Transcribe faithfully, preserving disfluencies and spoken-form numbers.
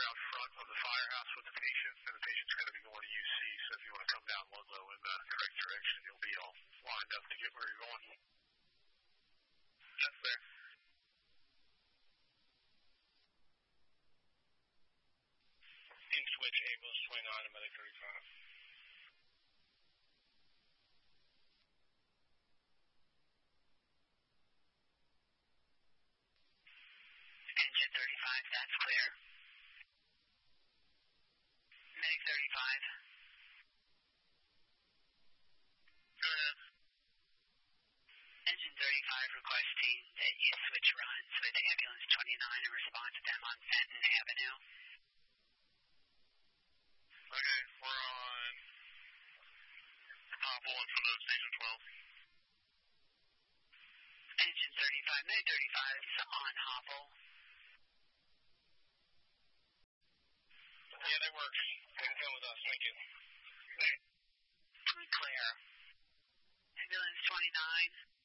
are out front of the firehouse with the patients, and the patient's going to be going to U C, so if you want to come down Ludlow in the correct direction, you'll be all lined up to get where you're going. That's there. Team switch, Amos twenty-nine and medic thirty-five. Engine thirty-five, that's clear. Medic thirty-five. Go ahead. Engine thirty-five requesting that you switch runs with ambulance twenty-nine and respond to them on Fenton Avenue. Okay, we're on Hopple and from those station twelve. Engine thirty-five, Medic thirty-five is on Hopple. Yeah, that works. You can come with us. Thank you. Clear. Ambulance twenty-nine.